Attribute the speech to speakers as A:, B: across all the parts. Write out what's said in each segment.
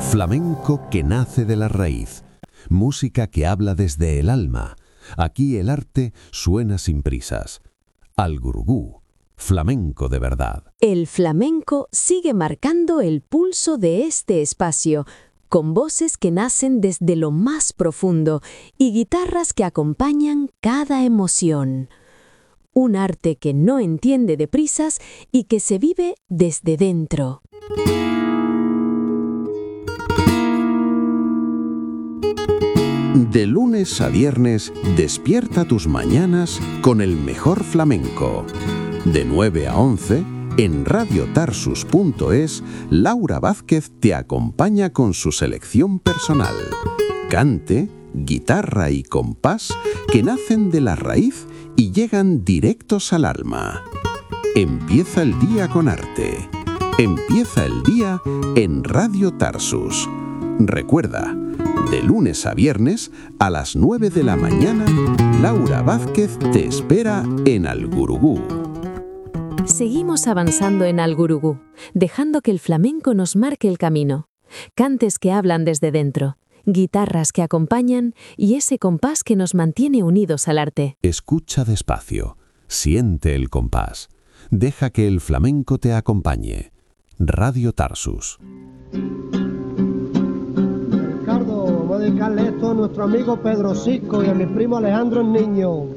A: Flamenco que nace de la raíz. Música que habla desde el alma. Aquí el arte suena sin prisas. Al Gurugú, flamenco de verdad.
B: El flamenco sigue marcando el pulso de este espacio, con voces que nacen desde lo más profundo y guitarras que acompañan cada emoción. Un arte que no entiende de prisas y que se vive desde dentro.
A: De lunes a viernes, despierta tus mañanas con el mejor flamenco. De 9 a 11, en radiotarsus.es, Laura Vázquez te acompaña con su selección personal. Cante, guitarra y compás que nacen de la raíz y llegan directos al alma. Empieza el día con arte. Empieza el día en Radio Tarsus. Recuerda, de lunes a viernes, a las 9 de la mañana, Laura Vázquez te espera en Al Gurugú.
B: Seguimos avanzando en Al Gurugú, dejando que el flamenco nos marque el camino. Cantes que hablan desde dentro, guitarras que acompañan y ese compás que nos mantiene unidos al arte.
A: Escucha despacio, siente el compás. Deja que el flamenco te acompañe. Radio Tarsus.
C: Ricardo, voy a dedicarle esto a nuestro amigo Pedro Cisco y a mi primo Alejandro el Niño.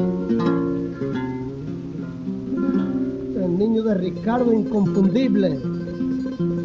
C: El niño de Ricardo inconfundible.